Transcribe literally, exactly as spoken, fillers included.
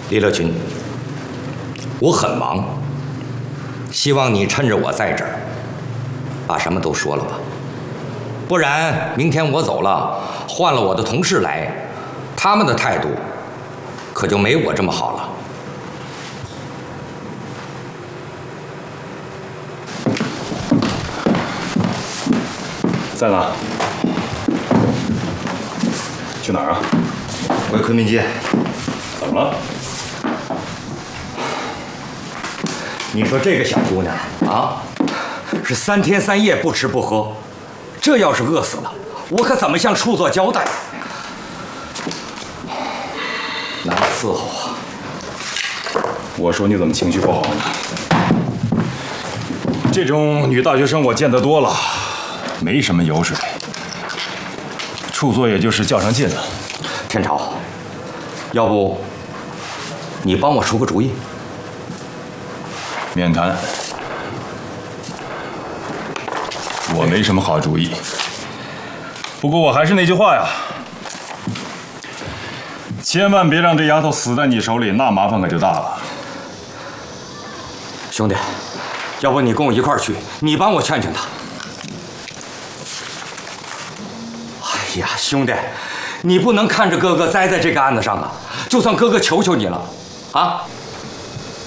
李乐群，我很忙，希望你趁着我在这儿，把什么都说了吧。不然明天我走了，换了我的同事来，他们的态度可就没我这么好了。 在哪？去哪儿啊？ 回昆明街。 怎么了？ 你说这个小姑娘啊，是三天三夜不吃不喝，这要是饿死了，我可怎么向处座交代？难伺候啊！ 我说你怎么情绪不好呢？这种女大学生我见得多了，没什么油水。处座也就是较上劲了。 天朝，要不你帮我出个主意？ 免谈，我没什么好主意。不过我还是那句话呀，千万别让这丫头死在你手里，那麻烦可就大了。 兄弟，要不你跟我一块儿去，你帮我劝劝她。哎呀，兄弟，你不能看着哥哥栽在这个案子上啊！就算哥哥求求你了，啊！